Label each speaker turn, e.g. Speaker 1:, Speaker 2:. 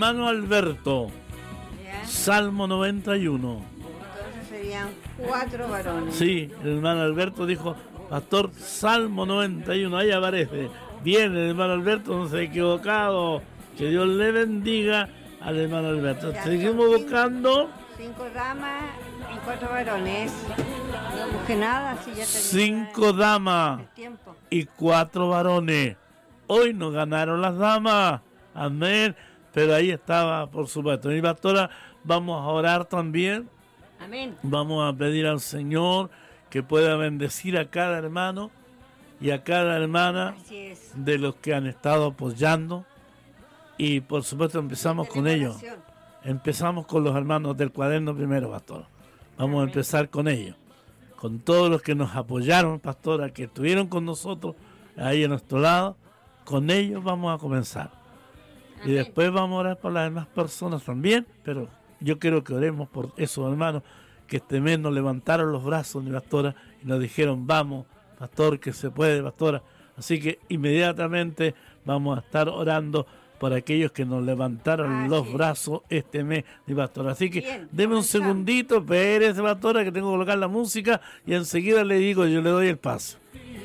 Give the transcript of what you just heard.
Speaker 1: hermano Alberto,
Speaker 2: ¿Ya?
Speaker 1: Salmo 91.
Speaker 2: Entonces serían 4 varones.
Speaker 1: Sí, el hermano Alberto dijo, pastor, Salmo 91, ahí aparece. Bien, el hermano Alberto no se ha equivocado. Que Dios le bendiga al hermano Alberto.
Speaker 2: Ya,
Speaker 1: Seguimos
Speaker 2: son
Speaker 1: buscando
Speaker 2: 5 damas y 4 varones. No busqué nada, si ya tenía
Speaker 1: 5 damas
Speaker 2: el tiempo.
Speaker 1: y 4 varones. Hoy nos ganaron las damas. Amén. Pero ahí estaba, por supuesto. Mi pastora, vamos a orar también.
Speaker 2: Amén.
Speaker 1: Vamos a pedir al Señor que pueda bendecir a cada hermano y a cada hermana
Speaker 2: Así es.
Speaker 1: de los que han estado apoyando. Y por supuesto empezamos con
Speaker 2: Tenemos
Speaker 1: ellos.
Speaker 2: oración.
Speaker 1: Empezamos con los hermanos del cuaderno primero, pastor. Vamos a
Speaker 2: Amén.
Speaker 1: empezar con ellos. Con todos los que nos apoyaron, pastora, que estuvieron con nosotros ahí a nuestro lado. Con ellos vamos a comenzar. Y
Speaker 2: Amén.
Speaker 1: después vamos a orar por las demás personas también. Pero yo quiero que oremos por esos hermanos que este mes nos levantaron los brazos, mi pastora, y nos dijeron, vamos, pastor, que se puede, pastora. Así que inmediatamente vamos a estar orando por aquellos que nos levantaron
Speaker 2: Así
Speaker 1: los
Speaker 2: es.
Speaker 1: brazos este mes, mi pastor. Así que
Speaker 2: Bien,
Speaker 1: deme un
Speaker 2: comenzamos.
Speaker 1: segundito, espérese, pastora, que tengo que colocar la música y enseguida le digo, yo le doy el paso.